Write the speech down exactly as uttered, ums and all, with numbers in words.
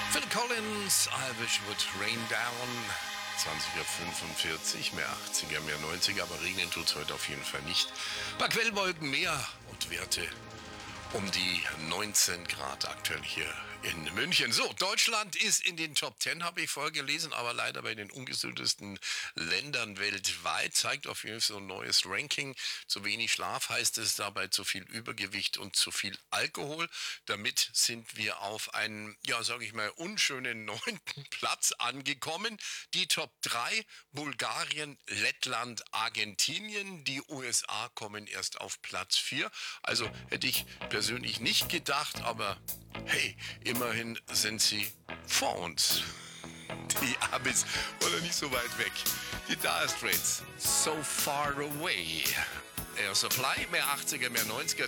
Phil Collins, I Wish It Would Rain Down. zwanzig Uhr fünfundvierzig, mehr achtziger, mehr neunziger, aber regnen tut's heute auf jeden Fall nicht. Ein paar Quellwolken mehr und Werte um die neunzehn Grad aktuell hier in München. So, Deutschland ist in den Top zehn, habe ich vorher gelesen, aber leider bei den ungesündesten Ländern weltweit. Zeigt auf jeden Fall so ein neues Ranking. Zu wenig Schlaf heißt es dabei, zu viel Übergewicht und zu viel Alkohol. Damit sind wir auf einen, ja, sage ich mal, unschönen neunten Platz angekommen. Die Top drei, Bulgarien, Lettland, Argentinien. Die U S A kommen erst auf Platz vier. Also hätte ich persönlich nicht gedacht, aber hey, immerhin sind sie vor uns. Die Amis oder nicht so weit weg. Die Dire Straits, So Far Away. Air Supply, mehr achtziger, mehr neunziger.